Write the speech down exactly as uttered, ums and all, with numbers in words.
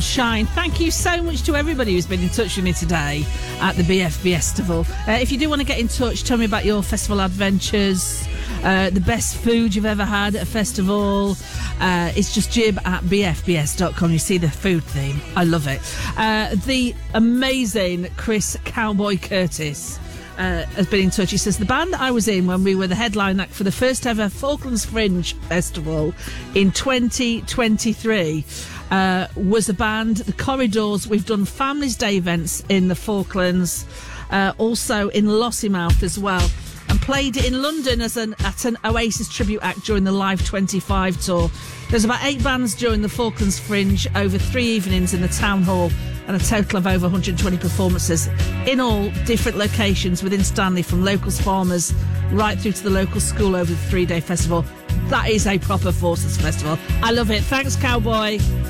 Shine. Thank you so much to everybody who's been in touch with me today at the B F Festival. Uh, if you do want to get in touch, tell me about your festival adventures, uh, the best food you've ever had at a festival. Uh, it's just jib at b f b s dot com. You see the food theme. I love it. Uh, the amazing Chris Cowboy Curtis Uh, has been in touch. He says, the band that I was in when we were the headline act for the first ever Falklands Fringe Festival in twenty twenty-three uh, was a band, The Corridors. We've done Families Day events in the Falklands, uh, also in Lossiemouth as well, and played it in London as an at an Oasis tribute act during the Live twenty-five tour. There's about eight bands during the Falklands Fringe over three evenings in the Town Hall, and a total of over one hundred twenty performances in all different locations within Stanley, from locals, farmers, right through to the local school over the three-day festival. That is a proper Forces festival. I love it. Thanks, Cowboy.